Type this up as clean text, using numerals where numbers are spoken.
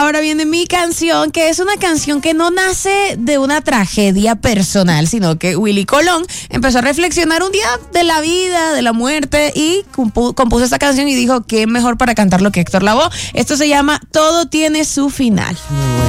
ahora viene mi canción, que es una canción que no nace de una tragedia personal, sino que Willy Colón empezó a reflexionar un día de la vida, de la muerte, y compuso esta canción y dijo, ¿qué mejor para cantarlo que Héctor Lavoe? Esto se llama Todo tiene su final.